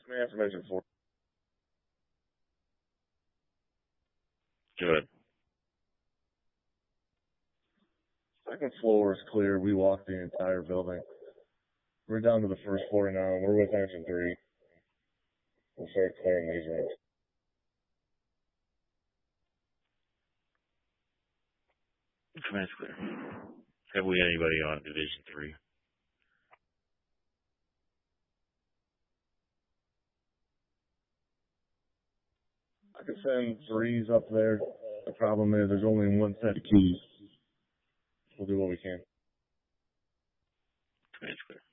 Information for Good. second floor is clear. We walked the entire building. We're down to the first floor now. We're with engine 3. We'll start clearing these rooms. Command's clear. Have we had anybody on Division 3? I can send 3s up there. The problem is there's only one set of keys. We'll do what we can. Command's clear.